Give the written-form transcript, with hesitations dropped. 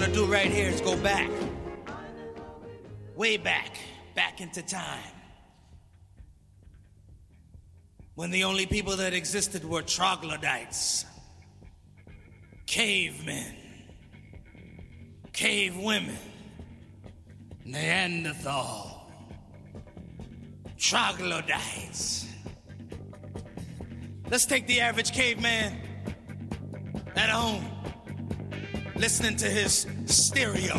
do right here is go back. Way back. Back into time. When the only people that existed were troglodytes. Cavemen. Cave women. Neanderthal. Troglodytes. Let's take the average caveman at home, listening to his stereo.